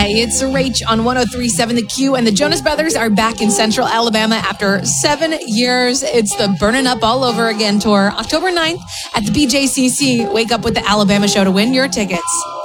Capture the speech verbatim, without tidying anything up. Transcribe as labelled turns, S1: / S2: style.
S1: Hey, it's Rach on one oh three point seven The Q, and the Jonas Brothers are back in Central Alabama after seven years. It's the Burning Up All Over Again tour, October ninth at the B J C C. Wake up with the Alabama show to win your tickets.